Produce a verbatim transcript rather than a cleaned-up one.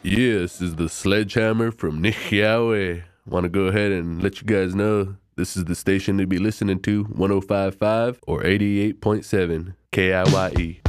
Yeah, this is the Sledgehammer from Nihiawe. Want to go ahead and let you guys know this is the station to be listening to, one oh five point five or eighty-eight point seven K I Y E.